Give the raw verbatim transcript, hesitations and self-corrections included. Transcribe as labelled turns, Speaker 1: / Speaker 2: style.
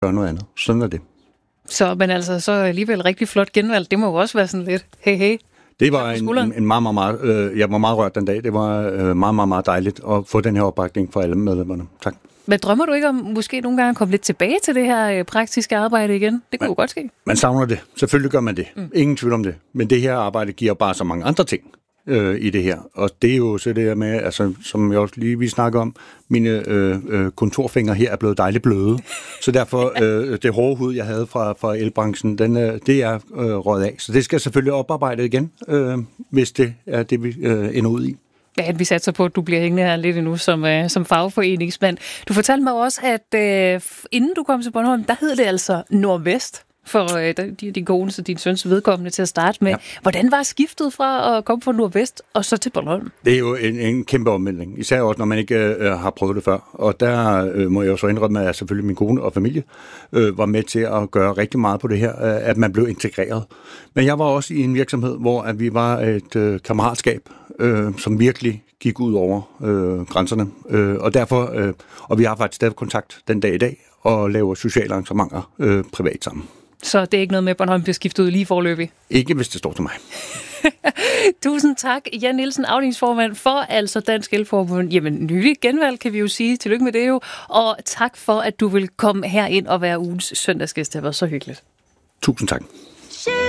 Speaker 1: gøre noget andet. Sådan er det.
Speaker 2: Så, men altså, så alligevel rigtig flot genvalg. Det må jo også være sådan lidt, hey, hey.
Speaker 1: Det var en, en, en meget, meget, meget, øh, jeg var meget rørt den dag. Det var øh, meget, meget, meget dejligt at få den her opbakning fra alle medlemmerne. Tak.
Speaker 2: Men drømmer du ikke om måske nogle gange at komme lidt tilbage til det her øh, praktiske arbejde igen? Det kunne man, jo godt ske.
Speaker 1: Man savner det. Selvfølgelig gør man det. Mm. Ingen tvivl om det. Men det her arbejde giver bare så mange andre ting øh, i det her. Og det er jo så det her med, altså, som jeg også lige vi snakker om, mine øh, øh, kontorfingre her er blevet dejligt bløde. Så derfor, øh, det hårde hud, jeg havde fra, fra elbranchen, den, øh, det er øh, røget af. Så det skal selvfølgelig oparbejdet igen, øh, hvis det er det, vi øh, ender ud i.
Speaker 2: Ja, vi satser på, at du bliver hængende her lidt endnu som, øh, som fagforeningsmand. Du fortalte mig også, at øh, inden du kom til Bornholm, der hed det altså Nordvest for øh, din kones og din søns vedkommende til at starte med. Ja. Hvordan var skiftet fra at komme fra Nordvest og så til Bornholm?
Speaker 1: Det er jo en, en kæmpe omvæltning, især også når man ikke øh, har prøvet det før. Og der øh, må jeg jo så indrømme, at selvfølgelig min kone og familie øh, var med til at gøre rigtig meget på det her, øh, at man blev integreret. Men jeg var også i en virksomhed, hvor at vi var et øh, kammeratskab, øh, som virkelig gik ud over øh, grænserne. Øh, og derfor, øh, og vi har faktisk stadig kontakt den dag i dag, og laver sociale arrangementer øh, privat sammen.
Speaker 2: Så det er ikke noget med, at Bornholm bliver skiftet ud lige forløbig?
Speaker 1: Ikke, hvis det står til mig.
Speaker 2: Tusind tak, Jan Nielsen, afdelingsformand for altså Dansk Elforbund. Jamen, nylig genvalg, kan vi jo sige. Tillykke med det jo. Og tak for, at du vil komme herind og være ugens søndagsgæst. Det har været så hyggeligt.
Speaker 1: Tusind tak.